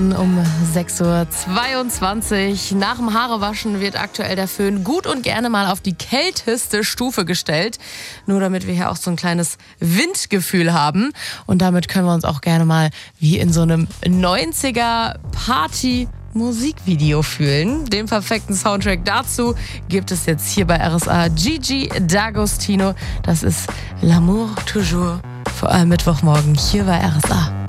Um 6:22 Uhr. Nach dem Haarewaschen wird aktuell der Föhn gut und gerne mal auf die kälteste Stufe gestellt. Nur damit wir hier auch so ein kleines Windgefühl haben. Und damit können wir uns auch gerne mal wie in so einem 90er-Party-Musikvideo fühlen. Den perfekten Soundtrack dazu gibt es jetzt hier bei RSA. Gigi D'Agostino. Das ist L'amour toujours. Vor allem Mittwochmorgen hier bei RSA.